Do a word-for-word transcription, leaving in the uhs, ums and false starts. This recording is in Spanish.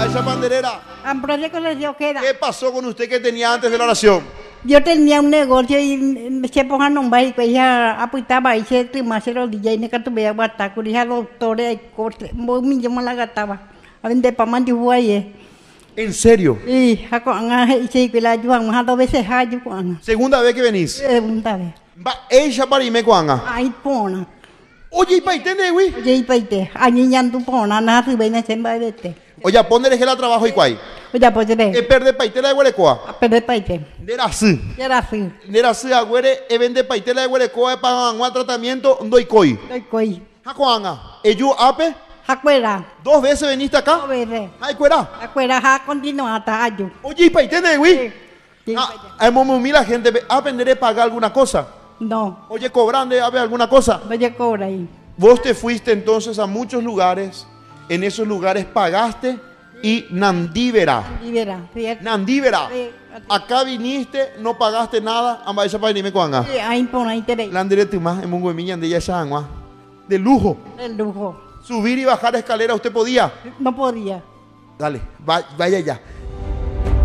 esa panderera. Ambrosio Colegio queda. ¿Qué pasó con usted que tenía antes de la oración? Yo tenía un negocio y se pongan nombrar y pues ya apuntaba y se trimaba los días y me tuve a guardar con hija doctora y corte. Un millón me la gastaba. A vender para mandibu ahí. ¿En serio? Y ako anga y que la ayudan más dos veces ayu anga. Segunda vez que venís. Segunda vez. Va, ella para irme cuanga. Ay pona. Oye, y paitene, güey. Oye y paite. Añi yandu pona na su bene semba vete. Oye, ponele que la trabajo y cuay. Oye pues E ve. perde paitela de huelecoa. Pero paite. Nera sí. Ya era así. Nera sí, agüere, e vende paitela de huelecoa para un tratamiento, doy coi. Ay coi. Jacuanga. Ello ape, Hakuera. dos veces veniste acá. No vete. Ay, cuera. Hakuera ha continua hasta ayu. Oye, y paitene, güey. Sí, Ah, hay momos la gente ve, aprender a pagar alguna cosa. no, Oye, cobrande, a ver alguna cosa. vaya cobra ahí. Vos te fuiste entonces a muchos lugares, en esos lugares pagaste y Nandívera. Libera, ¿cierto? Nandívera. Sí, Acá viniste, no pagaste nada, amba esa para irme cuanga. sí, ahí pone ahí te ve. La andere más en Mungo de Miña de esa agua. De lujo. El lujo. Subir y bajar escalera, usted podía. No podía. Dale, va- vaya ya.